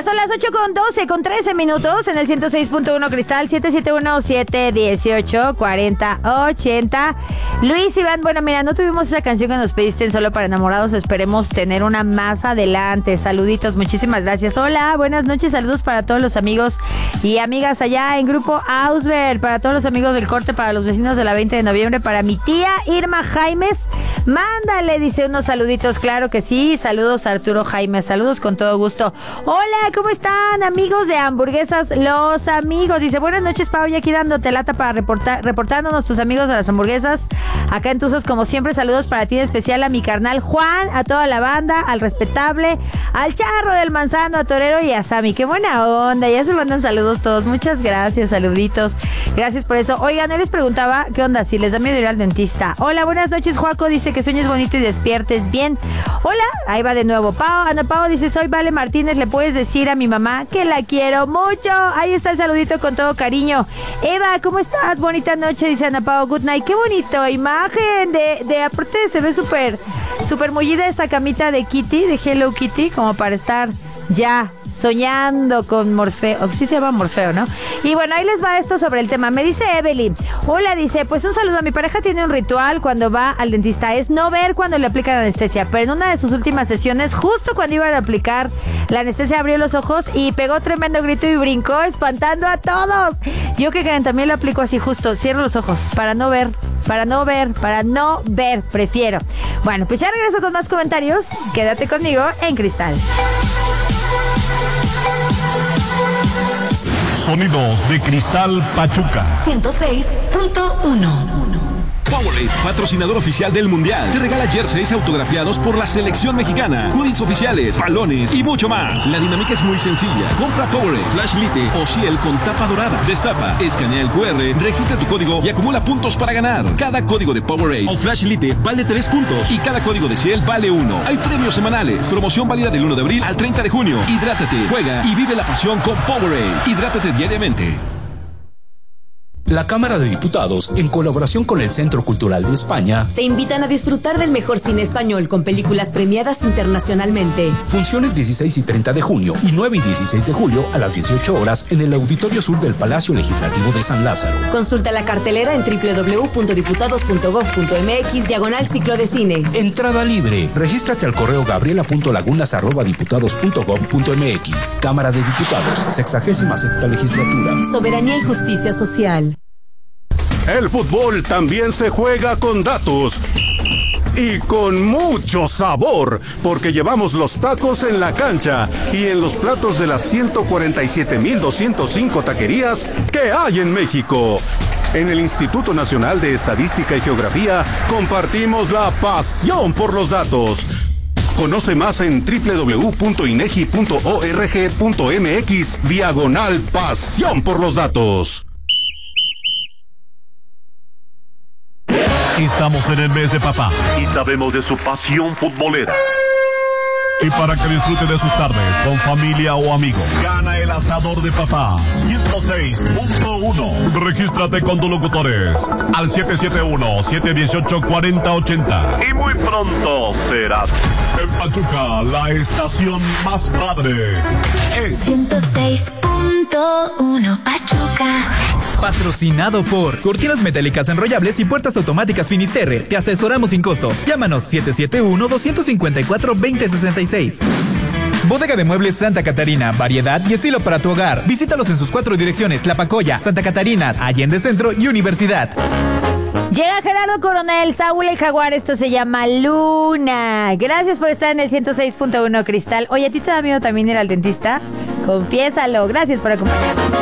son las 8:12 con 13 minutos en el 106.1 Cristal, 771-718-4080. Luis Iván, bueno, mira, no tuvimos esa canción que nos pediste en Solo para Enamorados. Esperemos tener una más adelante. Saluditos, muchísimas gracias. Hola, buenas noches, saludos para todos los amigos y amigas allá en Grupo Ausberg, para todos los amigos del corte, para los vecinos de la 20 de noviembre, para mi tía Irma Jaimes. Mándale, dice, unos saluditos, claro que sí. Saludos a Arturo Jaime, saludos con todo gusto. Hola, ¿cómo están, amigos de Hamburguesas Los Amigos? Dice, buenas noches, Pau, ya aquí dándote lata para reportándonos tus amigos de las hamburguesas acá en Tuzos, como siempre. Saludos para ti, en especial a mi carnal Juan, a toda la banda, al respetable, al Charro del Manzano, a Torero y a Sammy. Qué buena onda, ya se mandan saludos todos. Muchas gracias, saluditos, gracias por eso. Oigan, yo les preguntaba, ¿qué onda? Si les da miedo ir al dentista. Hola, buenas noches, Joaco, dice que sueñes bonito y despiertes bien. Hola, ahí va de nuevo Pau. Ana Pau dice, soy Vale Martínez, le puedes decir a mi mamá que la quiero mucho. Ahí está el saludito con todo cariño. Eva, ¿cómo estás? Bonita noche, dice Ana Pau. Good night. Qué bonito, imagen de aparte se ve súper mullida esa camita de Kitty, de Hello Kitty, como para estar ya soñando con Morfeo. Sí se llama Morfeo, ¿no? Y bueno, ahí les va esto sobre el tema. Me dice Evelyn, hola, dice, pues un saludo. Mi pareja tiene un ritual cuando va al dentista, es no ver cuando le aplican anestesia, pero en una de sus últimas sesiones, justo cuando iba a aplicar la anestesia, abrió los ojos y pegó tremendo grito y brincó, espantando a todos. Yo, ¿qué creen? También lo aplico así, justo, cierro los ojos, para no ver, prefiero. Bueno, pues ya regreso con más comentarios. Quédate conmigo en Cristal. Sonidos de Cristal Pachuca 106.1. Powerade, patrocinador oficial del Mundial, te regala jerseys autografiados por la selección mexicana, hoodies oficiales, balones y mucho más. La dinámica es muy sencilla. Compra Powerade, Flash Lite o Ciel con tapa dorada. Destapa, escanea el QR, registra tu código y acumula puntos para ganar. Cada código de Powerade o Flash Lite vale 3 puntos y cada código de Ciel vale 1. Hay premios semanales. Promoción válida del 1 de abril al 30 de junio. Hidrátate, juega y vive la pasión con Powerade. Hidrátate diariamente. La Cámara de Diputados, en colaboración con el Centro Cultural de España, te invitan a disfrutar del mejor cine español con películas premiadas internacionalmente. Funciones 16 y 30 de junio y 9 y 16 de julio a las 18 horas en el Auditorio Sur del Palacio Legislativo de San Lázaro. Consulta la cartelera en www.diputados.gov.mx/ciclo de cine. Entrada libre. Regístrate al correo gabriela.lagunas@diputados.gov.mx. Cámara de Diputados, 66ª legislatura. Soberanía y justicia social. El fútbol también se juega con datos y con mucho sabor, porque llevamos los tacos en la cancha y en los platos de las 147,205 taquerías que hay en México. En el Instituto Nacional de Estadística y Geografía compartimos la pasión por los datos. Conoce más en www.inegi.org.mx/pasión por los datos. Estamos en el mes de papá Y sabemos de su pasión futbolera. y para que disfrute de sus tardes con familia o amigos, gana el asador de papá 106.1. Regístrate con tus locutores al 771-718-4080. Y muy pronto será. En Pachuca, la estación más padre es 106.1 Pachuca. Patrocinado por Cortinas Metálicas Enrollables y Puertas Automáticas Finisterre. Te asesoramos sin costo. Llámanos 771-254-2066. Bodega de Muebles Santa Catarina. Variedad y estilo para tu hogar. Visítalos en sus 4 direcciones: Tlapacoya, Santa Catarina, Allende Centro y Universidad. Llega Gerardo Coronel, Saúl el Jaguar, esto se llama Luna. Gracias por estar en el 106.1 Cristal. Oye, ¿a ti te da miedo también ir al dentista? Confiésalo. Gracias por acompañarnos.